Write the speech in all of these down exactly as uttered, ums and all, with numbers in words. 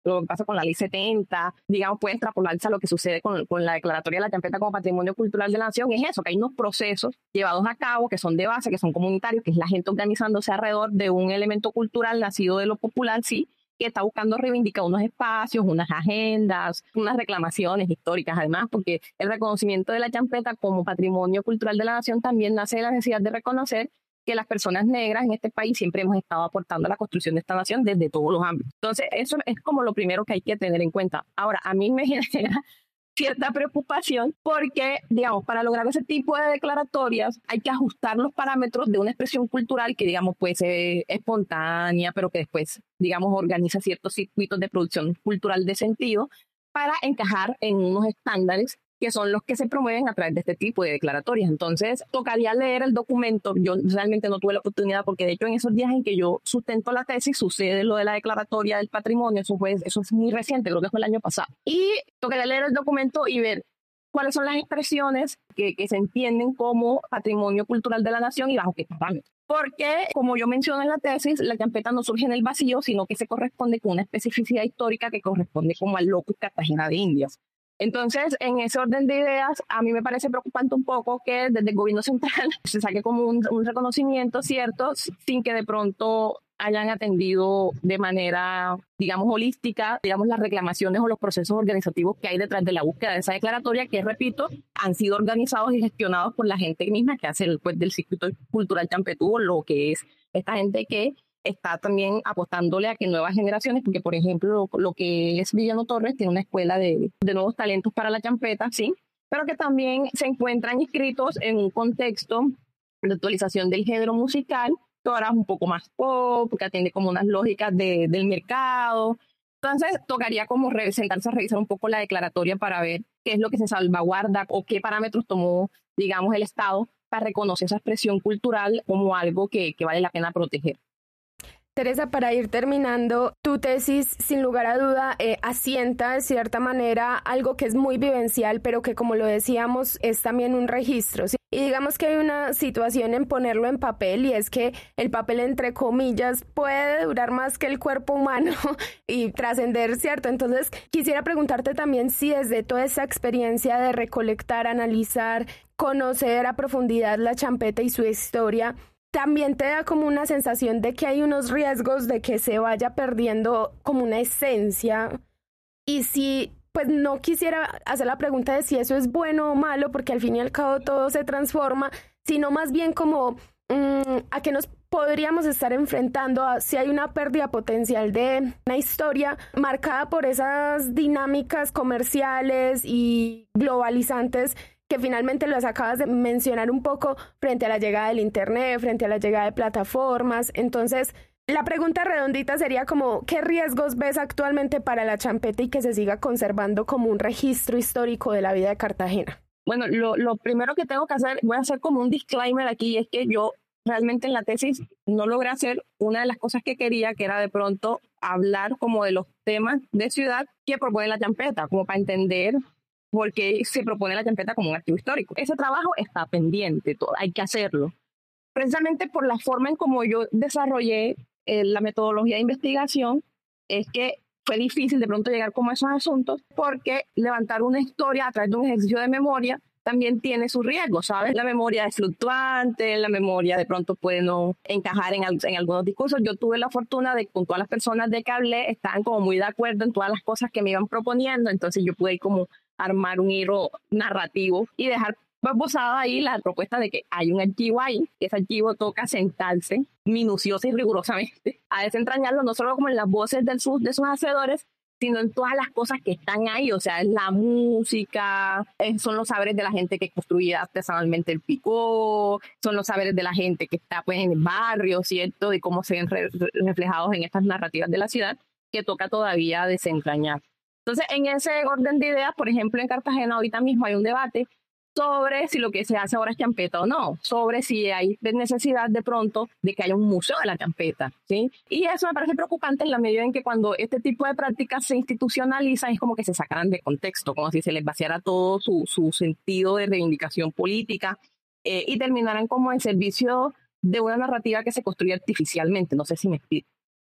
lo que pasa con la ley setenta, digamos, puede extrapolarse a lo que sucede con, con la declaratoria de la champeta como patrimonio cultural de la nación, es eso, que hay unos procesos llevados a cabo que son de base, que son comunitarios, que es la gente organizándose alrededor de un elemento cultural nacido de lo popular, sí, que está buscando reivindicar unos espacios, unas agendas, unas reclamaciones históricas, además, porque el reconocimiento de la champeta como patrimonio cultural de la nación también nace de la necesidad de reconocer que las personas negras en este país siempre hemos estado aportando a la construcción de esta nación desde todos los ámbitos. Entonces, eso es como lo primero que hay que tener en cuenta. Ahora, a mí me genera cierta preocupación porque, digamos, para lograr ese tipo de declaratorias hay que ajustar los parámetros de una expresión cultural que, digamos, puede ser espontánea, pero que después, digamos, organiza ciertos circuitos de producción cultural de sentido para encajar en unos estándares que son los que se promueven a través de este tipo de declaratorias. Entonces, tocaría leer el documento. Yo realmente no tuve la oportunidad porque, de hecho, en esos días en que yo sustento la tesis, sucede lo de la declaratoria del patrimonio. Eso, fue, eso es muy reciente, creo que fue el año pasado. Y tocaría leer el documento y ver cuáles son las expresiones que, que se entienden como patrimonio cultural de la nación y bajo qué parámetros. Porque, como yo menciono en la tesis, la champeta no surge en el vacío, sino que se corresponde con una especificidad histórica que corresponde como al locus Cartagena de Indias. Entonces, en ese orden de ideas, a mí me parece preocupante un poco que desde el gobierno central se saque como un, un reconocimiento, ¿cierto?, sin que de pronto hayan atendido de manera, digamos, holística, digamos, las reclamaciones o los procesos organizativos que hay detrás de la búsqueda de esa declaratoria, que, repito, han sido organizados y gestionados por la gente misma que hace el, pues, del circuito cultural champetú, lo que es esta gente que está también apostándole a que nuevas generaciones, porque por ejemplo lo, lo que es Villano Torres tiene una escuela de, de nuevos talentos para la champeta, sí, pero que también se encuentran inscritos en un contexto de actualización del género musical, que ahora es un poco más pop, que atiende como unas lógicas de, del mercado. Entonces tocaría como re, sentarse a revisar un poco la declaratoria para ver qué es lo que se salvaguarda o qué parámetros tomó, digamos, el Estado para reconocer esa expresión cultural como algo que, que vale la pena proteger. Teresa, para ir terminando, tu tesis, sin lugar a duda, eh, asienta de cierta manera algo que es muy vivencial, pero que, como lo decíamos, es también un registro, ¿sí? Y digamos que hay una situación en ponerlo en papel, y es que el papel, entre comillas, puede durar más que el cuerpo humano y trascender, ¿cierto? Entonces, quisiera preguntarte también si desde toda esa experiencia de recolectar, analizar, conocer a profundidad la champeta y su historia, también te da como una sensación de que hay unos riesgos de que se vaya perdiendo como una esencia. Y si, pues no quisiera hacer la pregunta de si eso es bueno o malo, porque al fin y al cabo todo se transforma, sino más bien como mmm, a qué nos podríamos estar enfrentando a si hay una pérdida potencial de una historia marcada por esas dinámicas comerciales y globalizantes que finalmente las acabas de mencionar un poco frente a la llegada del internet, frente a la llegada de plataformas. Entonces, la pregunta redondita sería como, ¿qué riesgos ves actualmente para la champeta y que se siga conservando como un registro histórico de la vida de Cartagena? Bueno, lo, lo primero que tengo que hacer, voy a hacer como un disclaimer aquí, es que yo realmente en la tesis no logré hacer una de las cosas que quería, que era de pronto hablar como de los temas de ciudad que propone la champeta, como para entender porque se propone la champeta como un activo histórico. Ese trabajo está pendiente, todo, hay que hacerlo. Precisamente por la forma en cómo yo desarrollé eh, la metodología de investigación, es que fue difícil de pronto llegar como a esos asuntos, porque levantar una historia a través de un ejercicio de memoria también tiene sus riesgos, ¿sabes? La memoria es fluctuante, la memoria de pronto puede no encajar en, en algunos discursos. Yo tuve la fortuna de que con todas las personas de que hablé estaban como muy de acuerdo en todas las cosas que me iban proponiendo, entonces yo pude ir como armar un hilo narrativo y dejar posada ahí la propuesta de que hay un archivo ahí, que ese archivo toca sentarse minuciosa y rigurosamente a desentrañarlo, no solo como en las voces del sus, de sus hacedores, sino en todas las cosas que están ahí, o sea, es la música, eh, son los saberes de la gente que construía artesanalmente el picó, son los saberes de la gente que está pues en el barrio, ¿cierto? De cómo se ven re- reflejados en estas narrativas de la ciudad, que toca todavía desentrañar. Entonces, en ese orden de ideas, por ejemplo, en Cartagena ahorita mismo hay un debate sobre si lo que se hace ahora es champeta o no, sobre si hay necesidad de pronto de que haya un museo de la champeta, ¿sí? Y eso me parece preocupante en la medida en que cuando este tipo de prácticas se institucionalizan es como que se sacaran de contexto, como si se les vaciara todo su, su sentido de reivindicación política eh, y terminaran como en servicio de una narrativa que se construye artificialmente, no sé si me explico.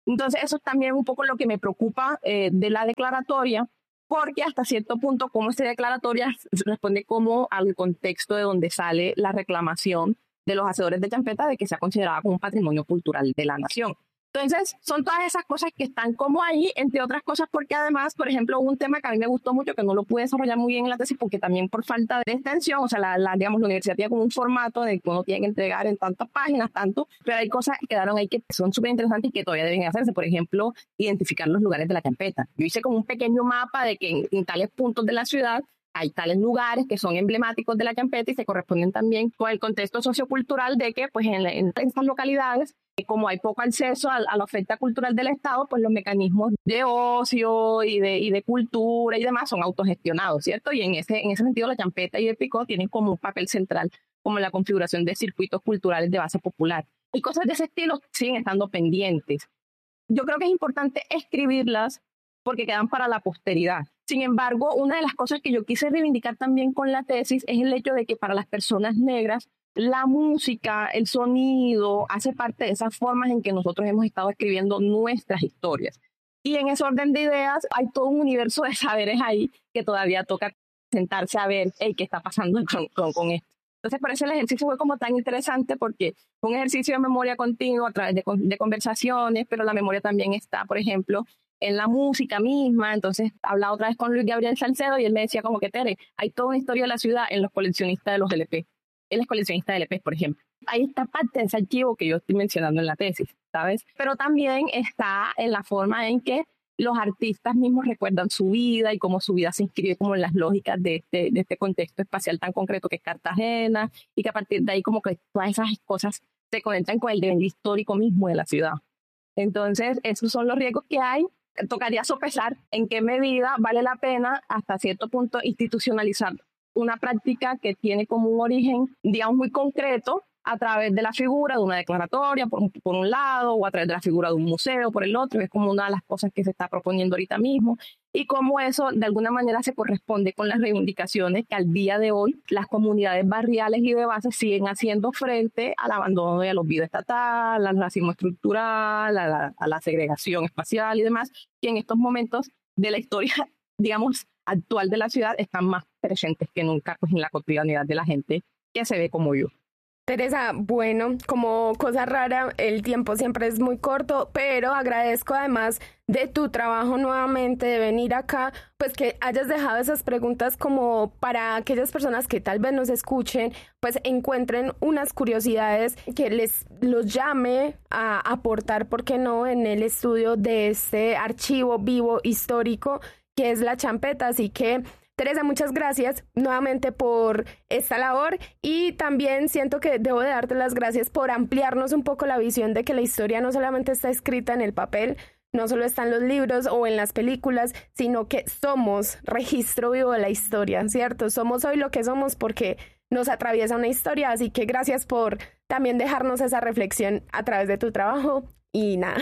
Entonces eso es también un poco lo que me preocupa eh, de la declaratoria, porque hasta cierto punto cómo esta declaratoria responde como al contexto de donde sale la reclamación de los hacedores de champeta de que sea considerada como un patrimonio cultural de la nación. Entonces, son todas esas cosas que están como ahí, entre otras cosas porque además, por ejemplo, un tema que a mí me gustó mucho, que no lo pude desarrollar muy bien en la tesis, porque también por falta de extensión, o sea, la, la, digamos, la universidad tiene como un formato de que uno tiene que entregar en tantas páginas, tanto, pero hay cosas que quedaron ahí que son súper interesantes y que todavía deben hacerse. Por ejemplo, identificar los lugares de la champeta. Yo hice como un pequeño mapa de que en, en tales puntos de la ciudad hay tales lugares que son emblemáticos de la champeta y se corresponden también con el contexto sociocultural de que, pues, en, en estas localidades, como hay poco acceso a, a la oferta cultural del Estado, pues los mecanismos de ocio y de, y de cultura y demás son autogestionados, ¿cierto? Y en ese, en ese sentido la champeta y el picó tienen como un papel central, como en la configuración de circuitos culturales de base popular. Y cosas de ese estilo siguen estando pendientes. Yo creo que es importante escribirlas porque quedan para la posteridad. Sin embargo, una de las cosas que yo quise reivindicar también con la tesis es el hecho de que para las personas negras la música, el sonido, hace parte de esas formas en que nosotros hemos estado escribiendo nuestras historias. Y en ese orden de ideas hay todo un universo de saberes ahí que todavía toca sentarse a ver, hey, ¿qué está pasando con, con, con esto? Entonces, por eso el ejercicio fue como tan interesante porque fue un ejercicio de memoria continua a través de, de conversaciones, pero la memoria también está, por ejemplo, en la música misma. Entonces, hablaba otra vez con Luis Gabriel Salcedo y él me decía como que, Tere, hay toda una historia de la ciudad en los coleccionistas de los L P. Él es coleccionista de L P, por ejemplo. Ahí está parte de ese archivo que yo estoy mencionando en la tesis, ¿sabes? Pero también está en la forma en que los artistas mismos recuerdan su vida y cómo su vida se inscribe como en las lógicas de este, de este contexto espacial tan concreto que es Cartagena, y que a partir de ahí como que todas esas cosas se conectan con el devenir histórico mismo de la ciudad. Entonces, esos son los riesgos que hay. Tocaría sopesar en qué medida vale la pena hasta cierto punto institucionalizar una práctica que tiene como un origen, digamos, muy concreto a través de la figura de una declaratoria, por un, por un lado, o a través de la figura de un museo, por el otro, que es como una de las cosas que se está proponiendo ahorita mismo, y cómo eso de alguna manera se corresponde con las reivindicaciones que al día de hoy las comunidades barriales y de base siguen haciendo frente al abandono y al olvido estatal, al racismo estructural, a la, a la segregación espacial y demás, que en estos momentos de la historia, digamos, actual de la ciudad están más presentes que nunca, pues, en la cotidianidad de la gente que se ve como yo. Teresa, bueno, como cosa rara, el tiempo siempre es muy corto, pero agradezco además de tu trabajo nuevamente, de venir acá, pues que hayas dejado esas preguntas como para aquellas personas que tal vez nos escuchen, pues encuentren unas curiosidades que les los llame a aportar, ¿por qué no?, en el estudio de este archivo vivo histórico que es la champeta. Así que, Teresa, muchas gracias nuevamente por esta labor, y también siento que debo de darte las gracias por ampliarnos un poco la visión de que la historia no solamente está escrita en el papel, no solo está en los libros o en las películas, sino que somos registro vivo de la historia, ¿cierto? Somos hoy lo que somos porque nos atraviesa una historia, así que gracias por también dejarnos esa reflexión a través de tu trabajo. Y nada.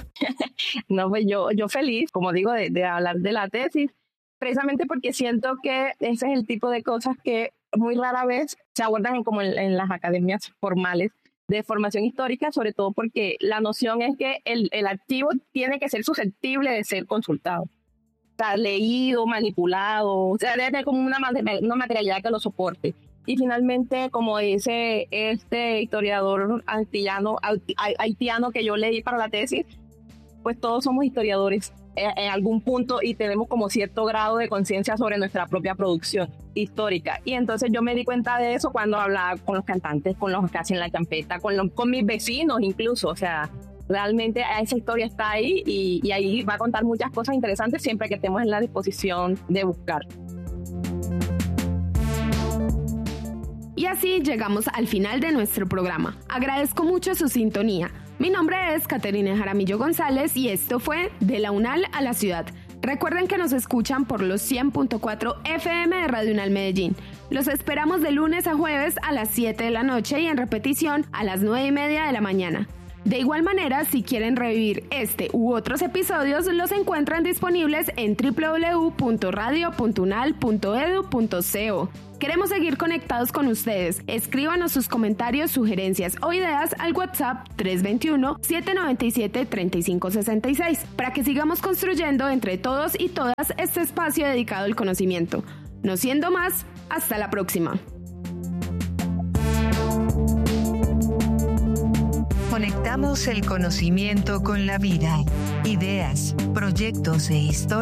No, pues yo, yo feliz, como digo, de, de hablar de la tesis, precisamente porque siento que ese es el tipo de cosas que muy rara vez se abordan en, como en, en las academias formales de formación histórica, sobre todo porque la noción es que el, el archivo tiene que ser susceptible de ser consultado. O sea, leído, manipulado, o sea, debe tener como una, una materialidad que lo soporte. Y finalmente, como dice este historiador haitiano, haitiano que yo leí para la tesis, pues todos somos historiadores en algún punto y tenemos como cierto grado de conciencia sobre nuestra propia producción histórica. Y entonces yo me di cuenta de eso cuando hablaba con los cantantes, con los que hacen la champeta, con, los, con mis vecinos incluso. O sea, realmente esa historia está ahí y, y ahí va a contar muchas cosas interesantes siempre que estemos en la disposición de buscar. Y así llegamos al final de nuestro programa. Agradezco mucho su sintonía. Mi nombre es Caterina Jaramillo González y esto fue De la UNAL a la Ciudad. Recuerden que nos escuchan por los cien punto cuatro F M de Radio UNAL Medellín. Los esperamos de lunes a jueves a las siete de la noche y en repetición a las nueve y media de la mañana. De igual manera, si quieren revivir este u otros episodios, los encuentran disponibles en doble u doble u doble u punto radio punto unal punto e d u punto co. Queremos seguir conectados con ustedes. Escríbanos sus comentarios, sugerencias o ideas al WhatsApp tres dos uno, siete nueve siete, tres cinco seis seis para que sigamos construyendo entre todos y todas este espacio dedicado al conocimiento. No siendo más, hasta la próxima. Conectamos el conocimiento con la vida, ideas, proyectos e historias